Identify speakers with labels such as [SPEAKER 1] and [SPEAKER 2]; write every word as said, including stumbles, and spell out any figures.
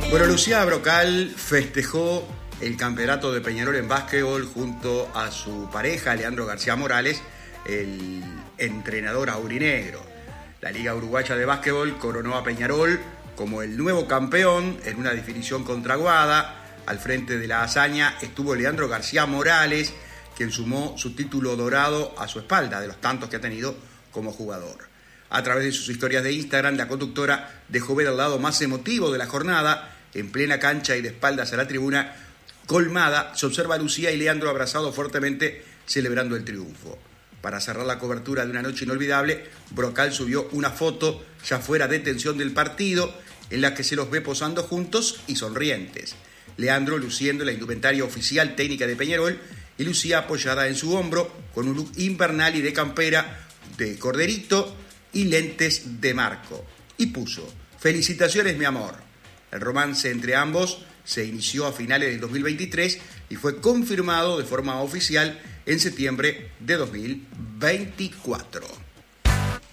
[SPEAKER 1] Bueno, Lucía Brocal festejó el campeonato de Peñarol en básquetbol junto a su pareja, Leandro García Morales, el entrenador aurinegro. La Liga Uruguaya de Básquetbol coronó a Peñarol como el nuevo campeón en una definición contra Aguada. Al frente de la hazaña estuvo Leandro García Morales, quien sumó su título dorado a su espalda de los tantos que ha tenido como jugador. A través de sus historias de Instagram, la conductora dejó ver el lado más emotivo de la jornada. En plena cancha y de espaldas a la tribuna colmada, se observa a Lucía y Leandro abrazados fuertemente celebrando el triunfo. Para cerrar la cobertura de una noche inolvidable, Brocal subió una foto ya fuera de tensión del partido, en la que se los ve posando juntos y sonrientes. Leandro luciendo la indumentaria oficial técnica de Peñarol y Lucía apoyada en su hombro con un look invernal y de campera de corderito y lentes de marco. Y puso: "Felicitaciones, mi amor". El romance entre ambos se inició a finales del dos mil veintitrés y fue confirmado de forma oficial en septiembre de dos mil veinticuatro.